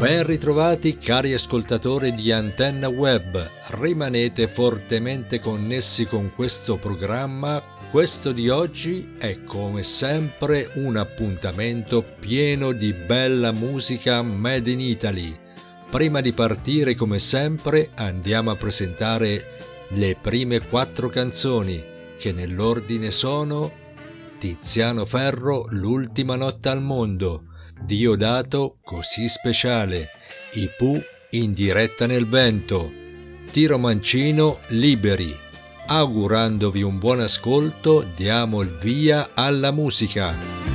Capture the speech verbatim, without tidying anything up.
Ben ritrovati cari ascoltatori di Antenna Web, rimanete fortemente connessi con questo programma. Questo di oggi è come sempre un appuntamento pieno di bella musica made in Italy. Prima di partire, come sempre, andiamo a presentare le prime quattro canzoni, che nell'ordine sono Tiziano Ferro, L'ultima notte al mondo, Diodato, Così speciale, I Pooh, In diretta nel vento, Tiro Mancino, Liberi. Augurandovi un buon ascolto, diamo il via alla musica.